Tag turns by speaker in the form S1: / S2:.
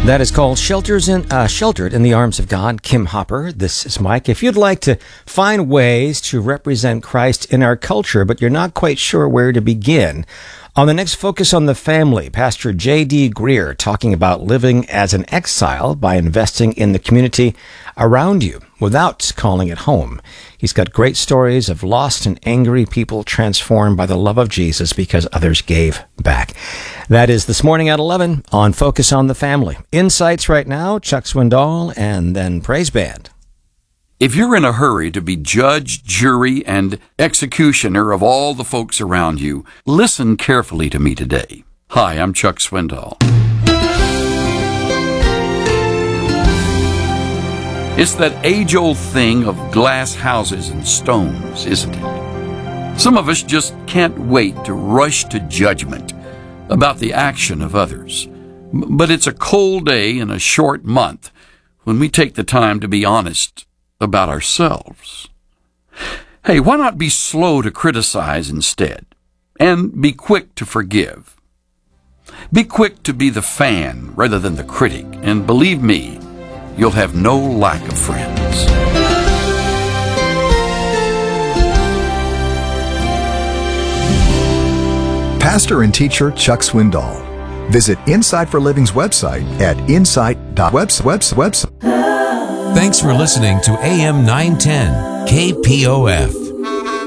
S1: That is called Sheltered in the Arms of God, Kim Hopper. This is Mike. If you'd like to find ways to represent Christ in our culture, but you're not quite sure where to begin, on the next Focus on the Family, Pastor J.D. Greer talking about living as an exile by investing in the community around you without calling it home. He's got great stories of lost and angry people transformed by the love of Jesus because others gave back. That is this morning at 11 on Focus on the Family. Insights right now, Chuck Swindoll, and then Praise Band.
S2: If you're in a hurry to be judge, jury, and executioner of all the folks around you, listen carefully to me today. Hi, I'm Chuck Swindoll. It's that age-old thing of glass houses and stones, isn't it? Some of us just can't wait to rush to judgment about the action of others. But it's a cold day in a short month when we take the time to be honest about ourselves. Hey, why not be slow to criticize instead, and be quick to forgive? Be quick to be the fan rather than the critic, and believe me, you'll have no lack of friends.
S3: Pastor and teacher Chuck Swindoll. Visit Insight for Living's website at insight.website.
S4: Thanks for listening to AM 910 KPOF.